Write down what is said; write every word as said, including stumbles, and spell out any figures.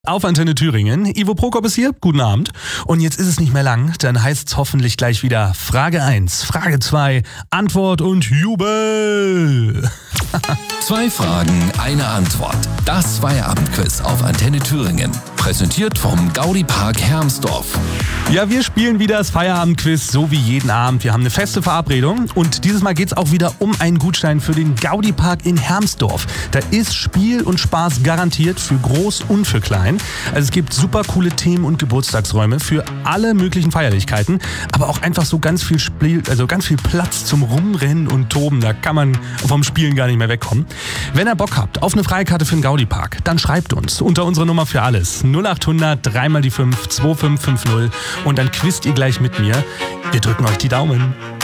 Auf Antenne Thüringen. Ivo Prokop ist hier. Guten Abend. Und jetzt ist es nicht mehr lang. Dann heißt es hoffentlich gleich wieder Frage eins, Frage zwei, Antwort und Jubel. Zwei Fragen, eine Antwort. Das Feierabendquiz auf Antenne Thüringen. Präsentiert vom Gaudi-Park Hermsdorf. Ja, wir spielen wieder das Feierabendquiz, so wie jeden Abend. Wir haben eine feste Verabredung und dieses Mal geht es auch wieder um einen Gutschein für den Gaudi-Park in Hermsdorf. Da ist Spiel und Spaß garantiert für groß und für klein. Also es gibt super coole Themen und Geburtstagsräume für alle möglichen Feierlichkeiten, aber auch einfach so ganz viel Spiel, also ganz viel Platz zum Rumrennen und Toben. Da kann man vom Spielen gar nicht mehr wegkommen. Wenn ihr Bock habt auf eine Freikarte für den Gaudi-Park, dann schreibt uns unter unserer Nummer für alles null acht hundert drei mal die fünf zwei fünf fünf null und dann quizt ihr gleich mit mir. Wir drücken euch die Daumen.